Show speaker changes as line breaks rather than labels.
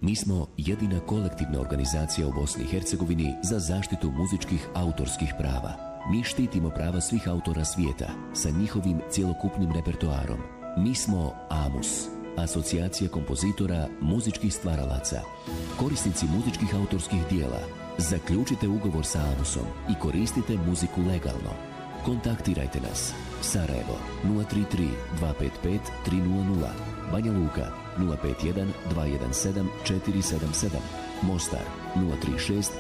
Mi smo jedina kolektivna organizacija u Bosni i Hercegovini za zaštitu muzičkih autorskih prava. Mi štitimo prava svih autora svijeta sa njihovim cjelokupnim repertoarom. Mi smo AMUS, Asocijacija kompozitora muzičkih stvaralaca. Korisnici muzičkih autorskih dijela, zaključite ugovor sa AMUS-om i koristite muziku legalno. Kontaktirajte nas. Sarajevo 033 255 300, Banja Luka 051 217 477, Mostar 036